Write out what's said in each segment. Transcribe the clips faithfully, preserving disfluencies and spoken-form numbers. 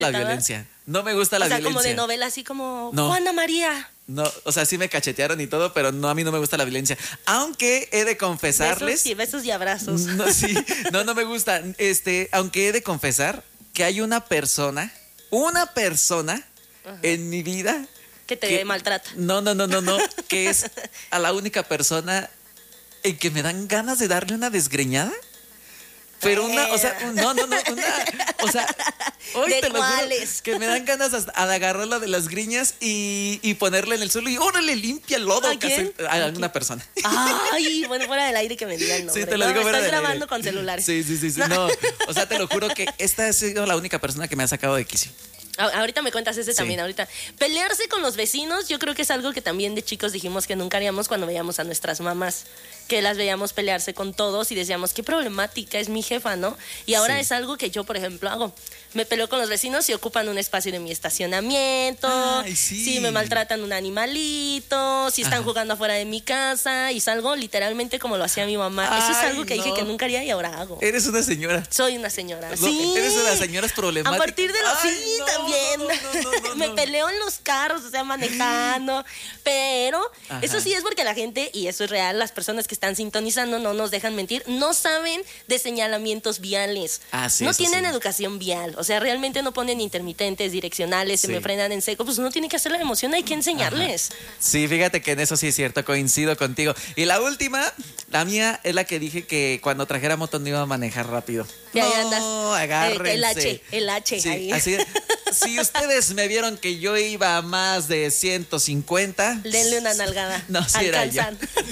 la violencia. No me gusta la o sea, violencia. como de novela, así como No. Juana María. No, o sea, sí me cachetearon y todo, pero no, a mí no me gusta la violencia. Aunque he de confesarles... Besos y, besos y abrazos. No, sí, no, no me gusta. Este, aunque he de confesar que hay una persona, una persona Ajá. en mi vida... Que te que, maltrata. No, no, no, no, no, que es a la única persona en que me dan ganas de darle una desgreñada. Pero una, o sea, no, no, no, una, o sea, hoy te lo juro que me dan ganas hasta de agarrarla de las griñas y, y ponerla en el suelo y órale, limpia el lodo. ¿A quién? A, a una persona. Ay, bueno, fuera del aire que me digan el nombre. Sí, te lo no, digo fuera estás del grabando aire. Con celulares. Sí, sí, sí, sí. No, o sea, te lo juro que esta ha sido la única persona que me ha sacado de quicio. Ahorita me cuentas ese sí. también, ahorita. Pelearse con los vecinos, yo creo que es algo que también de chicos dijimos que nunca haríamos cuando veíamos a nuestras mamás, que las veíamos pelearse con todos y decíamos, qué problemática es mi jefa, ¿no? Y ahora sí. es algo que yo, por ejemplo, hago. Me peleo con los vecinos si ocupan un espacio de mi estacionamiento, Ay, sí. si me maltratan un animalito, si están Ajá. jugando afuera de mi casa y salgo literalmente como lo hacía mi mamá. Ay, Eso es algo que no. dije que nunca haría y ahora hago. Eres una señora. Soy una señora, no, sí. Eres una señora problemática. A partir de los Ay, sí, no, también. No, no, no, no, me no. peleo en los carros, o sea, manejando. Pero Ajá. eso sí es porque la gente, y eso es real, las personas que están sintonizando no nos dejan mentir, no saben de señalamientos viales. Ah, sí, no tienen sí. educación vial. O sea, realmente no ponen intermitentes, direccionales, sí. se me frenan en seco. Pues uno tiene que hacer la emoción, hay que enseñarles. Ajá. Sí, fíjate que en eso sí es cierto, coincido contigo. Y la última, la mía, es la que dije que cuando trajera moto no iba a manejar rápido. Y ahí no, andas. agárrense. El H, el H. Sí, ahí. Así de, si ustedes me vieron que yo iba a más de ciento cincuenta, denle una nalgada. No, sí era yo.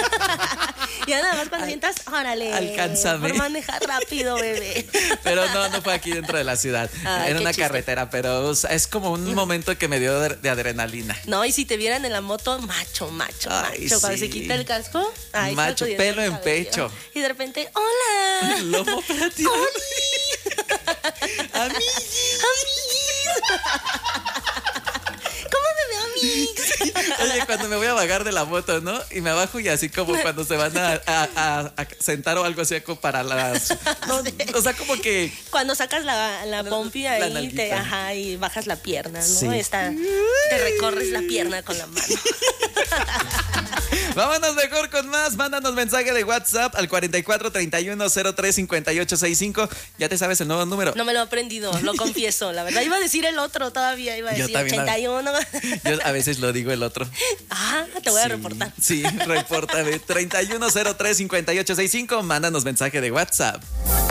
Y nada más cuando sientas, órale. Alcánzame. Por manejar rápido, bebé. Pero no, no fue aquí dentro de la ciudad. Ay, Era una chiste. carretera, pero o sea, es como un momento que me dio de, de adrenalina. No, y si te vieran en la moto, macho, macho, Ay, macho. Cuando sí. se quita el casco, ay, macho, pelo en pecho. Y de repente, hola. Lomo plateado. ¡Oli! Amiguis. Amiguis. ¿Cómo me veo, amiguis? Sí. Oye, cuando me voy a bajar de la moto, ¿no? Y me bajo y así como cuando se van a, a, a, a sentar o algo así como para las... No, sí. O sea, como que... Cuando sacas la, la pompi la ahí nalguita. te, ajá, y bajas la pierna, ¿no? Sí. Esta, te recorres la pierna con la mano. Vámonos mejor con más. Mándanos mensaje de WhatsApp al cuarenta y cuatro, treinta y uno, cero tres, cincuenta y ocho sesenta y cinco. ¿Ya te sabes el nuevo número? No me lo he aprendido, lo confieso. La verdad, iba a decir el otro todavía. Iba a Yo decir también, ochenta y uno. Yo a veces lo digo el otro. Ah, te voy a Sí, reportar. Sí, repórtame. treinta y uno, cero tres, cincuenta y ocho sesenta y cinco. Mándanos mensaje de WhatsApp.